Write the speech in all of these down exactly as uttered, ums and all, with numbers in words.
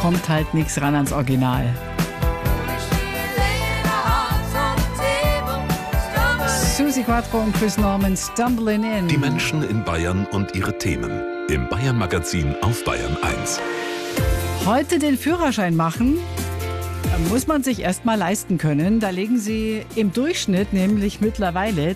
kommt halt nichts ran ans Original. Susi Quattro und Chris Norman, Stumbling In. Die Menschen in Bayern und ihre Themen. Im Bayern-Magazin auf Bayern eins. Heute den Führerschein machen, muss man sich erst mal leisten können. Da legen Sie im Durchschnitt nämlich mittlerweile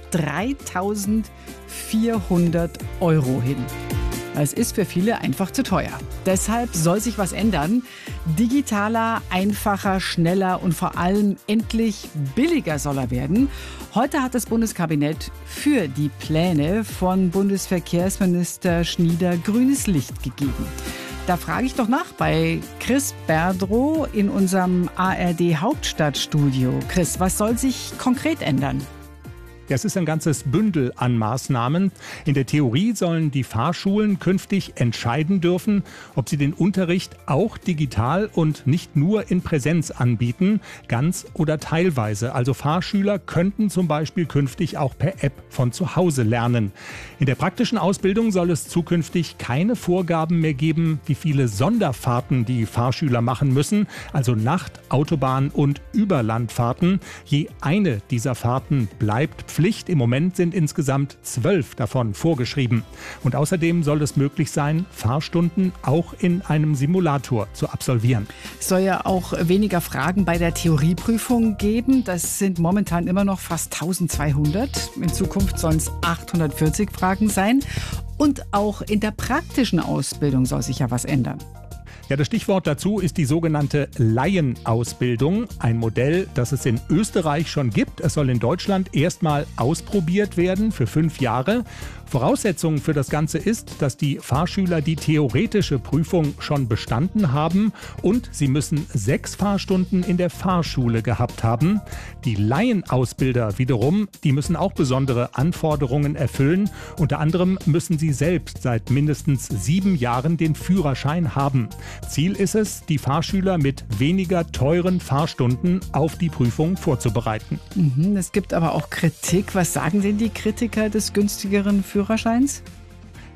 dreitausendvierhundert Euro hin. Es ist für viele einfach zu teuer. Deshalb soll sich was ändern. Digitaler, einfacher, schneller und vor allem endlich billiger soll er werden. Heute hat das Bundeskabinett für die Pläne von Bundesverkehrsminister Schnieder grünes Licht gegeben. Da frage ich doch nach bei Chris Berdrow in unserem A R D Hauptstadtstudio. Chris, was soll sich konkret ändern? Ja, es ist ein ganzes Bündel an Maßnahmen. In der Theorie sollen die Fahrschulen künftig entscheiden dürfen, ob sie den Unterricht auch digital und nicht nur in Präsenz anbieten, ganz oder teilweise. Also Fahrschüler könnten zum Beispiel künftig auch per App von zu Hause lernen. In der praktischen Ausbildung soll es zukünftig keine Vorgaben mehr geben, wie viele Sonderfahrten die Fahrschüler machen müssen, also Nacht-, Autobahn- und Überlandfahrten. Je eine dieser Fahrten bleibt Pflicht. Im Moment sind insgesamt zwölf davon vorgeschrieben. Und außerdem soll es möglich sein, Fahrstunden auch in einem Simulator zu absolvieren. Es soll ja auch weniger Fragen bei der Theorieprüfung geben. Das sind momentan immer noch fast eintausendzweihundert. In Zukunft sollen es achthundertvierzig Fragen sein. Und auch in der praktischen Ausbildung soll sich ja was ändern. Ja, das Stichwort dazu ist die sogenannte Laienausbildung. Ein Modell, das es in Österreich schon gibt. Es soll in Deutschland erstmal ausprobiert werden für fünf Jahre. Voraussetzung für das Ganze ist, dass die Fahrschüler die theoretische Prüfung schon bestanden haben und sie müssen sechs Fahrstunden in der Fahrschule gehabt haben. Die Laienausbilder wiederum, die müssen auch besondere Anforderungen erfüllen. Unter anderem müssen sie selbst seit mindestens sieben Jahren den Führerschein haben. Ziel ist es, die Fahrschüler mit weniger teuren Fahrstunden auf die Prüfung vorzubereiten. Mhm, es gibt aber auch Kritik. Was sagen denn die Kritiker des günstigeren Führerscheins?